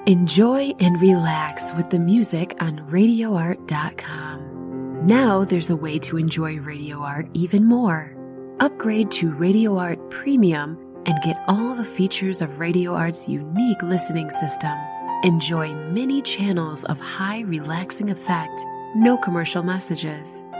Enjoy and relax with the music on RadioArt.com. Now there's a way to enjoy Radio Art even more. Upgrade to Radio Art Premium and get all the features of Radio Art's unique listening system. Enjoy many channels of high relaxing effect, no commercial messages,